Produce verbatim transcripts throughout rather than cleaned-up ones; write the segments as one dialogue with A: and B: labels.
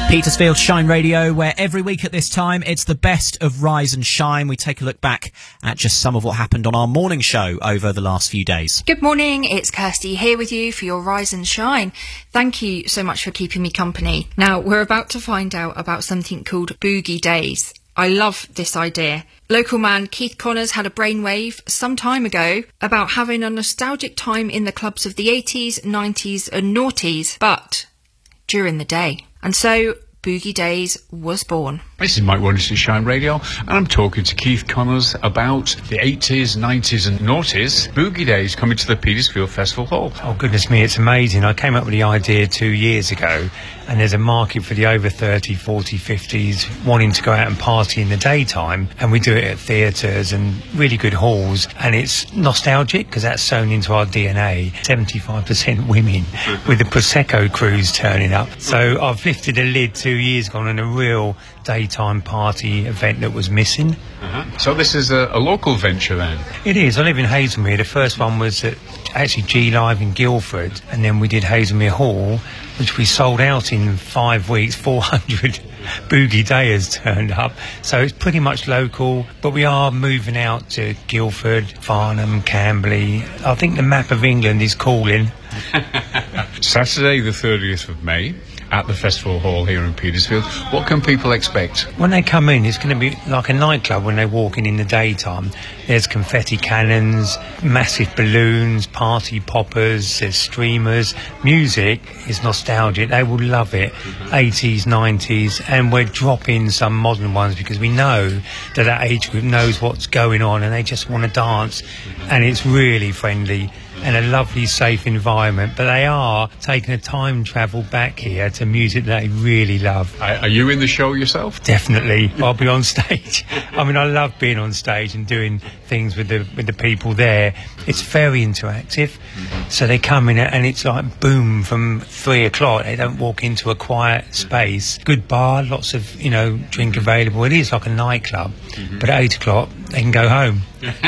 A: Petersfield Shine Radio, where every week at this time it's the best of Rise and Shine. We take a look back at just some of what happened on our morning show over the last few days.
B: Good morning, it's Kirsty here with you for your Rise and Shine. Thank you so much for keeping me company. Now, we're about to find out about something called Boogie Days. I love this idea. Local man Keith Connors had a brainwave some time ago about having a nostalgic time in the clubs of the eighties, nineties and noughties, but during the day. And so Boogie Days was born.
C: This is Mike Wallace at Shine Radio, and I'm talking to Keith Connors about the eighties, nineties and noughties. Boogie Days coming to the Petersfield Festival Hall.
D: Oh, goodness me, it's amazing. I came up with the idea two years ago, and there's a market for the over thirty, forty, fifties wanting to go out and party in the daytime, and we do it at theatres and really good halls, and it's nostalgic because that's sewn into our D N A. seventy-five percent women with the Prosecco cruise turning up. So I've lifted a lid two years ago on a real daytime party event that was missing.
C: Uh-huh. So this is a, a local venture then?
D: It is. I live in Hazelmere. The first one was at actually G Live in Guildford, and then we did Hazelmere Hall, which we sold out in five weeks. four hundred Boogie Dayers turned up, so it's pretty much local, but we are moving out to Guildford, Farnham, Camberley. I think the map of England is calling.
C: Saturday the thirtieth of May at the Festival Hall here in Petersfield. What can people expect?
D: When they come in, it's going to be like a nightclub when they walk in in the daytime. There's confetti cannons, massive balloons, party poppers, there's streamers. Music is nostalgic. They will love it. eighties, nineties, and we're dropping some modern ones because we know that that age group knows what's going on and they just want to dance, and it's really friendly and a lovely, safe environment. But they are taking a time travel back here to music that they really love.
C: Are you in the show yourself?
D: Definitely. I'll be on stage. I mean, I love being on stage and doing things with the with the people there. It's very interactive. So they come in and it's like boom from three o'clock. They don't walk into a quiet space. Good bar, lots of, you know, drink available. It is like a nightclub. Mm-hmm. But at eight o'clock, they can go home.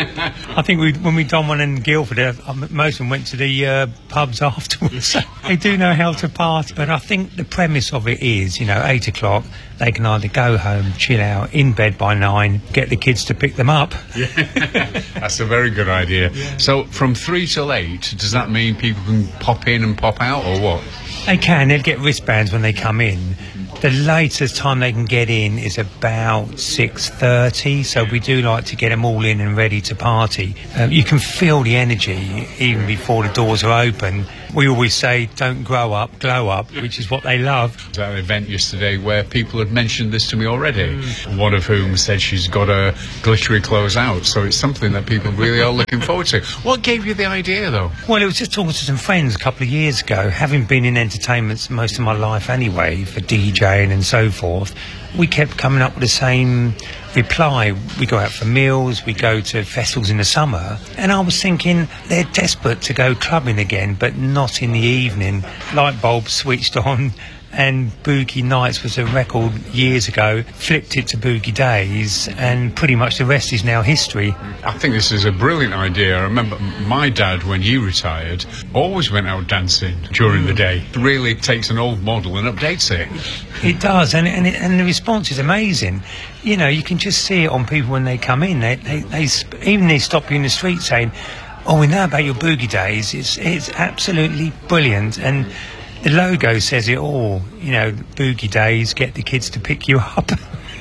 D: I think we, when we done one in Guildford, uh, most of them went to the uh, pubs afterwards. They do know how to party. But I think the premise of it is, you know, eight o'clock, they can either go home, chill out, in bed by nine, get the kids to pick them up.
C: Yeah. That's a very good idea. Yeah. So from three till eight, does that mean people can pop in and pop out, or what?
D: They can. They'll get wristbands when they come in. The latest time they can get in is about six thirty, so we do like to get them all in and ready to party. Um, you can feel the energy even before the doors are open. We always say, don't grow up, glow up, which is what they love.
C: There was an event yesterday where people had mentioned this to me already, mm. one of whom said she's got her glittery clothes out, so it's something that people really are looking forward to. What gave you the idea, though?
D: Well, it was just talking to some friends a couple of years ago, having been in entertainment most of my life anyway, for DJing and so forth. We kept coming up with the same reply. We go out for meals, we go to festivals in the summer, and I was thinking they're desperate to go clubbing again, but not in the evening. Light bulbs switched on, and Boogie Nights was a record years ago, flipped it to Boogie Days, and pretty much the rest is now history.
C: I think this is a brilliant idea. I remember my dad, when he retired, always went out dancing during the day. It really takes an old model and updates it.
D: It does, and and, it, and the response is amazing. You know, you can just see it on people when they come in. They, they, they even they stop you in the street saying, "Oh, we know about your Boogie Days." It's it's absolutely brilliant, and the logo says it all. You know, Boogie Days, get the kids to pick you up.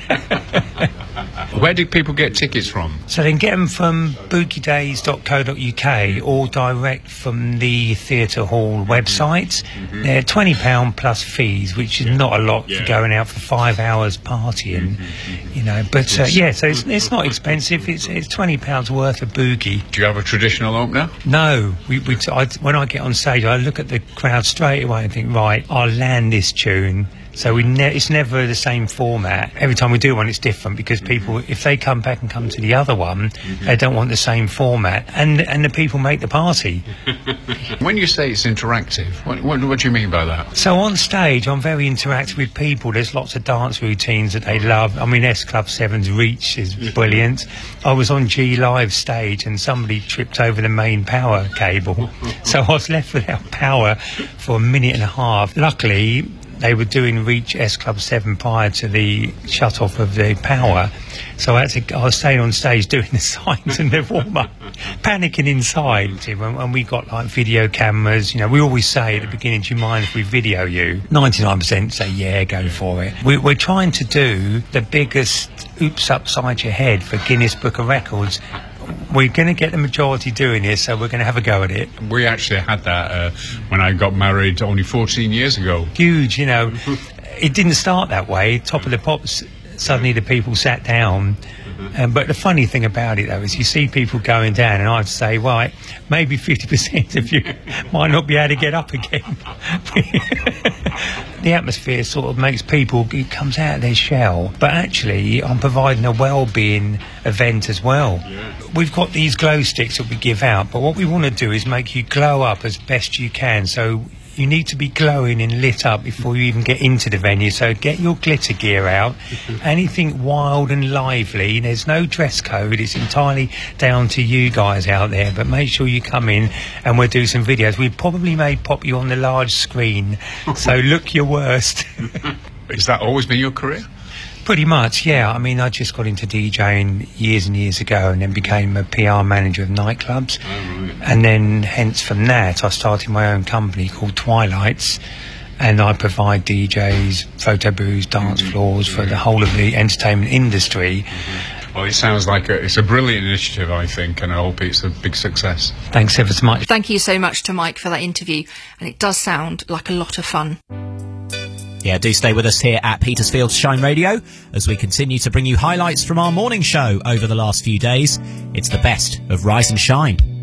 C: Where do people get tickets from?
D: So they can get them from boogie days dot co dot U K or direct from the Theatre Hall website. Mm-hmm. They're twenty pounds plus fees, which is yeah. not a lot yeah. for going out for five hours partying, mm-hmm. you know. But uh, yeah, so it's, it's not expensive. It's it's twenty pounds worth of boogie.
C: Do you have a traditional opener?
D: No. We, we t- I, when I get on stage, I look at the crowd straight away and think, right, I'll land this tune. So we ne- it's never the same format. Every time we do one, it's different because people, if they come back and come to the other one, mm-hmm. they don't want the same format. And and the people make the party.
C: When you say it's interactive, what, what, what do you mean by that?
D: So on stage, I'm very interactive with people. There's lots of dance routines that they love. I mean, S Club seven's Reach is brilliant. I was on G Live stage and somebody tripped over the main power cable. So I was left without power for a minute and a half. Luckily, they were doing Reach S Club seven prior to the shut off of the power. So I, had to, I was staying on stage doing the signs and the warm-up, panicking inside. And we got like video cameras. You know, we always say at the beginning, do you mind if we video you? ninety-nine percent say, yeah, go for it. We, we're trying to do the biggest oops upside your head for Guinness Book of Records. We're going to get the majority doing this, so we're going to have a go at it.
C: We actually had that uh, when I got married only fourteen years ago.
D: Huge, you know. It didn't start that way. Top of the Pops, suddenly the people sat down. Um, but the funny thing about it, though, is you see people going down, and I'd say, right, maybe fifty percent of you might not be able to get up again. The atmosphere sort of makes people, it comes out of their shell. But actually, I'm providing a well-being event as well. Yeah. We've got these glow sticks that we give out, but what we want to do is make you glow up as best you can. So you need to be glowing and lit up before you even get into the venue. So get your glitter gear out. Anything wild and lively. There's no dress code. It's entirely down to you guys out there. But make sure you come in and we'll do some videos. We probably may pop you on the large screen. So look your worst.
C: Has that always been your career?
D: Pretty much, yeah. I mean, I just got into DJing years and years ago and then became a P R manager of nightclubs. Oh, right. And then, hence from that, I started my own company called Twilights, and I provide D Js, photo booths, dance mm-hmm. floors for the whole of the entertainment industry.
C: Mm-hmm. Well, it sounds like a, it's a brilliant initiative, I think, and I hope it's a big success.
D: Thanks ever so much.
B: Thank you so much to Mike for that interview, and it does sound like a lot of fun.
A: Yeah, do stay with us here at Petersfield's Shine Radio as we continue to bring you highlights from our morning show over the last few days. It's the best of Rise and Shine.